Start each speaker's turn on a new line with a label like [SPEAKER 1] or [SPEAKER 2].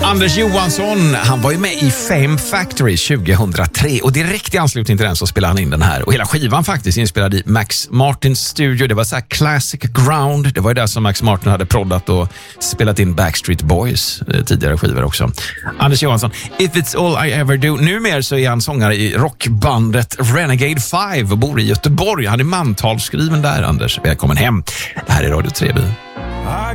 [SPEAKER 1] Anders Johansson, han var ju med i Fame Factory 2003 och direkt i anslutning till den så spelade han in den här. Och hela skivan faktiskt inspelad i Max Martins studio. Det var så här classic ground. Det var ju där som Max Martin hade proddat och spelat in Backstreet Boys tidigare skivor också. Anders Johansson, If It's All I Ever Do. Numera så är han sångare i rockbandet Renegade 5 och bor i Göteborg. Han är mantalsskriven där, Anders. Välkommen hem. Det här är Radio Treby.
[SPEAKER 2] I